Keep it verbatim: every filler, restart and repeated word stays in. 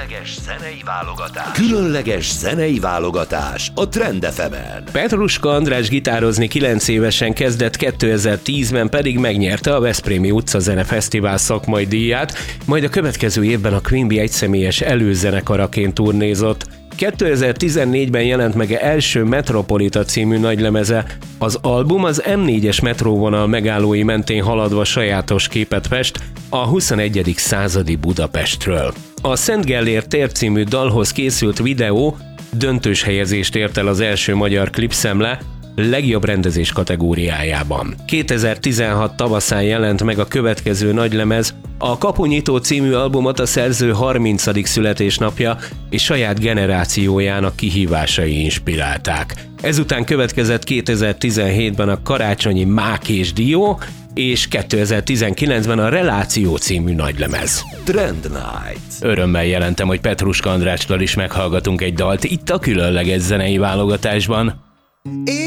Különleges zenei válogatás. Különleges zenei válogatás a Trend ef emen. Petruska András gitározni kilenc évesen kezdett, kétezer-tízben pedig megnyerte a Veszprémi Utcazene Fesztivál szakmai díját, majd a következő évben a Queen Bee egyszemélyes előzenekaraként turnézott. kétezer-tizennégyben jelent meg első Metropolita című nagylemeze. Az album az em négyes metróvonal megállói mentén haladva sajátos képet fest a huszonegyedik századi Budapestről. A Szent Gellért tér című dalhoz készült videó döntős helyezést ért el az első magyar klipszemle legjobb rendezés kategóriájában. kétezer-tizenhat tavaszán jelent meg a következő nagylemez, a Kapunyító című albumot a szerző harmincadik születésnapja és saját generációjának kihívásai inspirálták. Ezután következett kétezer-tizenhétben a Karácsonyi Mák és Dió, és kétezer-tizenkilencben a Reláció című nagylemez. Trend Night. Örömmel jelentem, hogy Petruska Andrástól is meghallgatunk egy dalt itt a különleges zenei válogatásban.